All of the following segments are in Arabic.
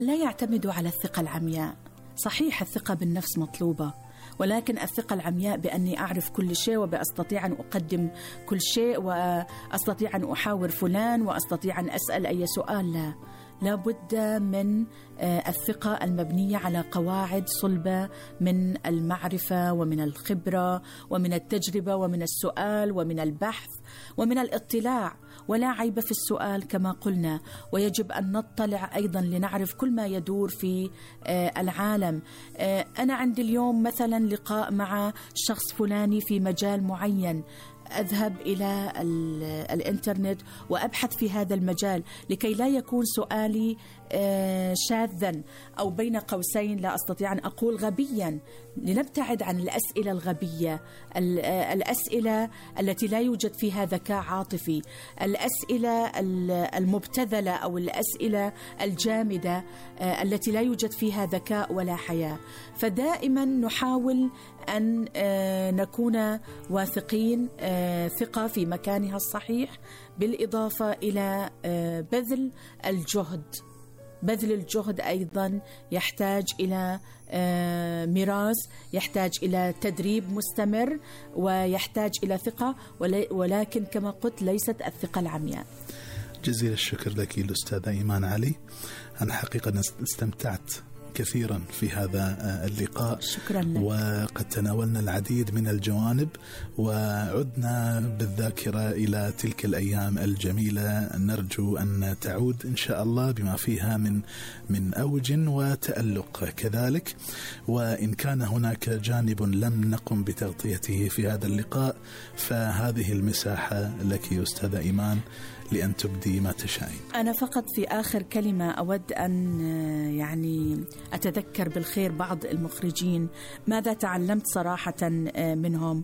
لا يعتمد على الثقة العمياء. صحيح الثقة بالنفس مطلوبة، ولكن الثقة العمياء بأني أعرف كل شيء وبأستطيع أن أقدم كل شيء وأستطيع أن أحاور فلان وأستطيع أن أسأل أي سؤال، لا بد من الثقة المبنية على قواعد صلبة من المعرفة ومن الخبرة ومن التجربة ومن السؤال ومن البحث ومن الاطلاع. ولا عيب في السؤال كما قلنا، ويجب أن نطلع أيضا لنعرف كل ما يدور في العالم. أنا عندي اليوم مثلا لقاء مع شخص فلاني في مجال معين، أذهب إلى الإنترنت وأبحث في هذا المجال لكي لا يكون سؤالي شاذا أو بين قوسين لا أستطيع أن أقول غبيا. لنبتعد عن الأسئلة الغبية، الأسئلة التي لا يوجد فيها ذكاء عاطفي، الأسئلة المبتذلة أو الأسئلة الجامدة التي لا يوجد فيها ذكاء ولا حياة. فدائما نحاول أن نكون واثقين ثقة في مكانها الصحيح، بالإضافة إلى بذل الجهد. بذل الجهد أيضا يحتاج إلى ميراث، يحتاج إلى تدريب مستمر، ويحتاج إلى ثقة، ولكن كما قلت ليست الثقة العمياء. جزيل الشكر لك الأستاذة إيمان علي. أنا حقيقة استمتعت كثيرا في هذا اللقاء. شكرا لك. وقد تناولنا العديد من الجوانب وعدنا بالذاكرة إلى تلك الأيام الجميلة، نرجو أن تعود إن شاء الله بما فيها من أوج وتألق كذلك. وإن كان هناك جانب لم نقم بتغطيته في هذا اللقاء فهذه المساحة لك أستاذة إيمان لأن تبدي ما تشائين. أنا فقط في آخر كلمة أود أن يعني أتذكر بالخير بعض المخرجين، ماذا تعلمت صراحة منهم.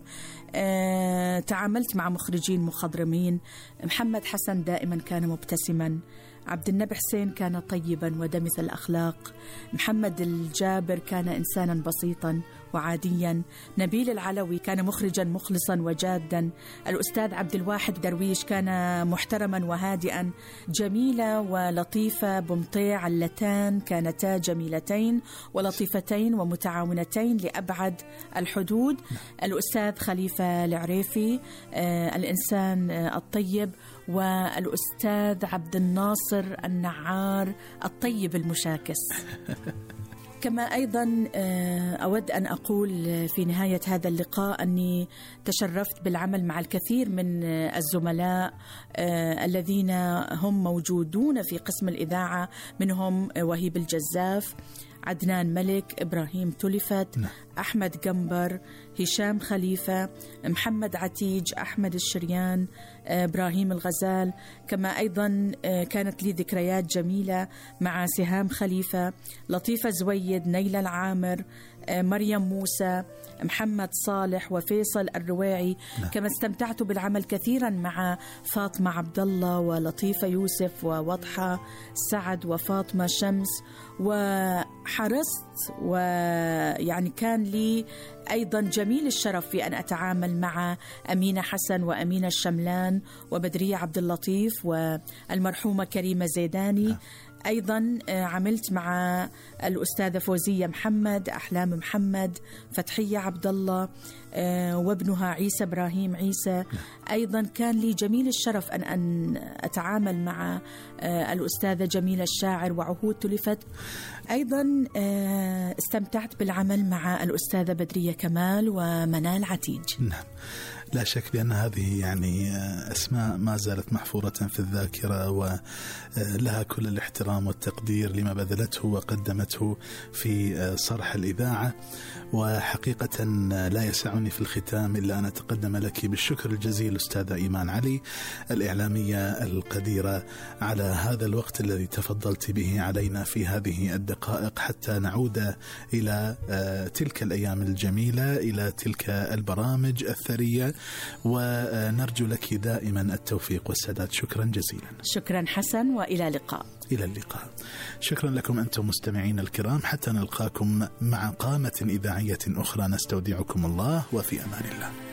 تعاملت مع مخرجين مخضرمين. محمد حسن دائما كان مبتسما، عبد النبي حسين كان طيبا ودمث الأخلاق، محمد الجابر كان إنسانا بسيطا وعاديا، نبيل العلوي كان مخرجا مخلصا وجادا، الأستاذ عبد الواحد درويش كان محترما وهادئا، جميلة ولطيفة بمطيع اللتان كانتا جميلتين ولطيفتين ومتعاونتين لأبعد الحدود، الأستاذ خليفة العريفي الإنسان الطيب، والأستاذ عبد الناصر النعار الطيب المشاكس. كما أيضا أود أن أقول في نهاية هذا اللقاء أني تشرفت بالعمل مع الكثير من الزملاء الذين هم موجودون في قسم الإذاعة، منهم وهيب الجزاف، عدنان ملك، إبراهيم تلفت، أحمد قنبر، هشام خليفة، محمد عتيج، أحمد الشريان، إبراهيم الغزال. كما أيضا كانت لي ذكريات جميلة مع سهام خليفة، لطيفة زويد، نيلة العامر، مريم موسى، محمد صالح، وفيصل الرويعي. كما استمتعت بالعمل كثيرا مع فاطمة عبد الله ولطيفة يوسف ووضحة سعد وفاطمة شمس. وحرصت ويعني كان لي أيضا جميل الشرف في أن أتعامل مع أمينة حسن وأمينة الشملان وبدرية عبد اللطيف والمرحومة كريمة زيداني. أيضا عملت مع الأستاذة فوزية محمد، أحلام محمد، فتحية عبد الله وابنها عيسى إبراهيم عيسى. أيضا كان لي جميل الشرف أن أتعامل مع الأستاذة جميلة الشاعر وعهود تلفت. أيضا استمتعت بالعمل مع الأستاذة بدرية كمال ومنال عتيج. نعم، لا شك بأن هذه يعني أسماء ما زالت محفورة في الذاكرة، ولها كل الاحترام والتقدير لما بذلته وقدمته في صرح الإذاعة. وحقيقة لا يسعني في الختام إلا أن أتقدم لك بالشكر الجزيل أستاذة إيمان علي الإعلامية القديرة على هذا الوقت الذي تفضلت به علينا في هذه الدقائق حتى نعود إلى تلك الأيام الجميلة، إلى تلك البرامج الثرية، ونرجو لك دائما التوفيق والسداد. شكرا جزيلا. شكرا حسن، وإلى اللقاء. إلى اللقاء. شكرا لكم أنتم مستمعين الكرام، حتى نلقاكم مع قامة إذاعية أخرى، نستودعكم الله وفي أمان الله.